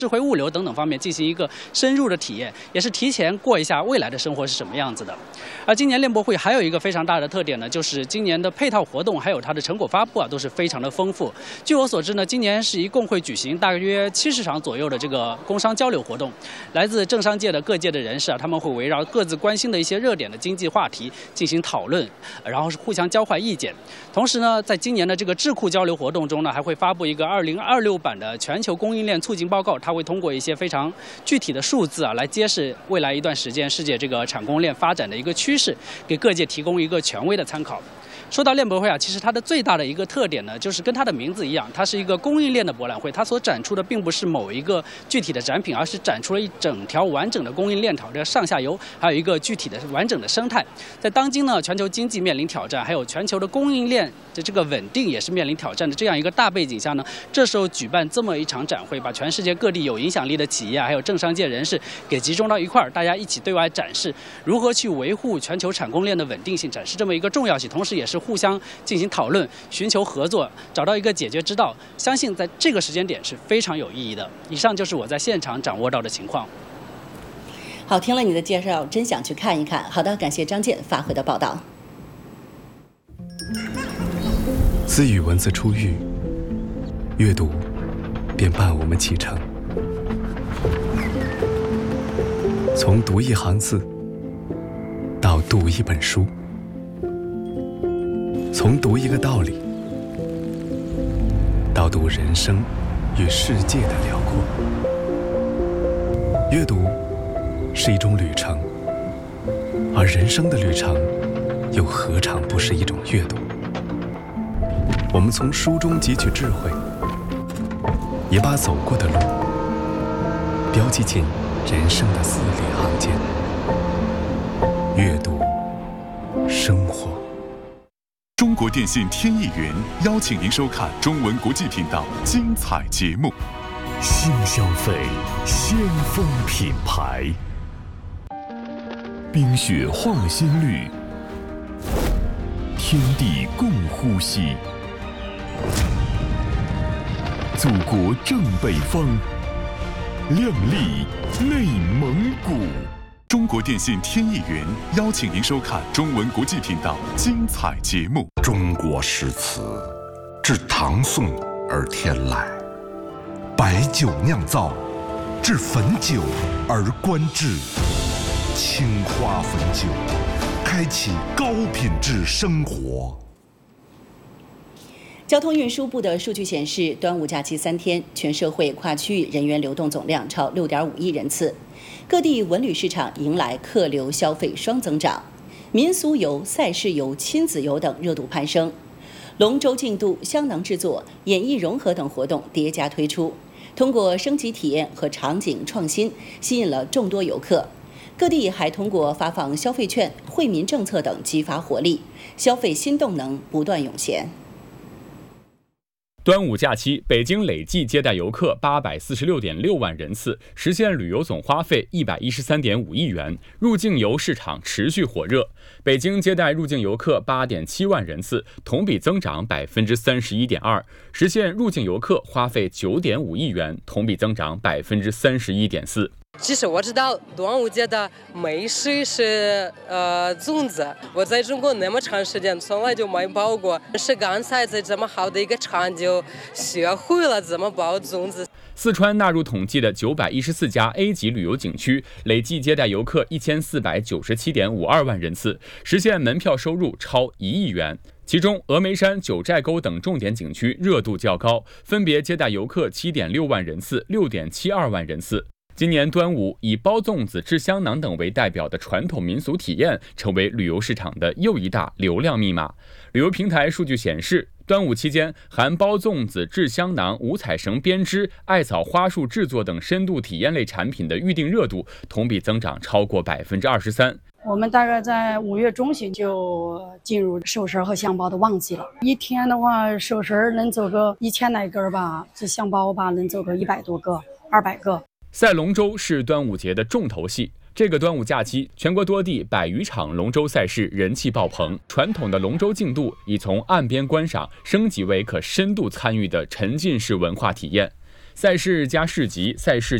智慧物流等等方面进行一个深入的体验，也是提前过一下未来的生活是什么样子的。而今年链博会还有一个非常大的特点呢，就是今年的配套活动还有它的成果发布都是非常的丰富。据我所知呢，今年是一共会举行大约70场左右的这个工商交流活动，来自政商界的各界的人士他们会围绕各自关心的一些热点的经济话题进行讨论，然后是互相交换意见。同时呢，在今年的这个智库交流活动中呢，还会发布一个2026版的全球供应链促进报告，它会通过一些非常具体的数字来揭示未来一段时间世界这个产供链发展的一个趋势，给各界提供一个权威的参考。说到链博会其实它的最大的一个特点呢，就是跟它的名字一样，它是一个供应链的博览会。它所展出的并不是某一个具体的展品，而是展出了一整条完整的供应链这上下游，还有一个具体的完整的生态。在当今呢，全球经济面临挑战，还有全球的供应链的这个稳定也是面临挑战的这样一个大背景下呢，这时候举办这么一场展会，把全世界各地有影响力的企业还有政商界人士给集中到一块儿，大家一起对外展示如何去维护全球产供链的稳定性，展示这么一个重要性，同时也是互相进行讨论，寻求合作，找到一个解决之道。相信在这个时间点是非常有意义的。以上就是我在现场掌握到的情况。 好，听了你的介绍，真想去看一看。好的，感谢张健发回的报道。 自与文字初遇，阅读便伴我们启程。从读一行字到读一本书，从读一个道理到读人生与世界的辽阔。阅读是一种旅程，而人生的旅程又何尝不是一种阅读？我们从书中汲取智慧，也把走过的路标记进人生的字里行间。阅读，生活。 中国电信天翼云邀请您收看中文国际频道精彩节目。 新消费，先锋品牌。冰雪化新绿，天地共呼吸。祖国正北方，亮丽内蒙古。 中国电信天翼云邀请您收看中文国际频道精彩节目。 中国诗词自唐宋而天来，白酒酿造，至汾酒而观之。青花汾酒，开启高品质生活。 交通运输部的数据显示，端午假期3天，全社会跨区域人员流动总量超6.5亿人次，各地文旅市场迎来客流消费双增长，民俗游、赛事游、亲子游等热度攀升，龙舟竞渡、香囊制作、演艺融合等活动叠加推出，通过升级体验和场景创新，吸引了众多游客。各地还通过发放消费券、惠民政策等激发活力，消费新动能不断涌现。 端午假期，北京累计接待游客846.6万人次，实现旅游总花费113.5亿元，入境游市场持续火热。北京接待入境游客8.7万人次，同比增长31.2%，实现入境游客花费9.5亿元，同比增长31.4%。 其实我知道端午节的美食是粽子，我在中国那么长时间从来就没包过，是刚才在这么好的一个场就学会了怎么包粽子。 四川纳入统计的914家 A 级旅游景区，累计接待游客1497.52万人次，实现门票收入超1亿元。其中，峨眉山、九寨沟等重点景区热度较高，分别接待游客7.6万人次、6.72万人次。今年端午，以包粽子、制香囊等为代表的传统民俗体验，成为旅游市场的又一大流量密码。旅游平台数据显示，端午期间，含包粽子、制香囊、五彩绳编织、艾草花束制作等深度体验类产品的预订热度，同比增长超过23%。 我们大概在5月中旬就进入寿绳和香包的旺季了。一天的话，寿绳能走个1000来根吧，这香包吧能走个100多个、200个。 赛龙舟是端午节的重头戏。这个端午假期，全国多地100余场龙舟赛事人气爆棚。传统的龙舟竞渡已从岸边观赏升级为可深度参与的沉浸式文化体验。 赛事加市集，赛事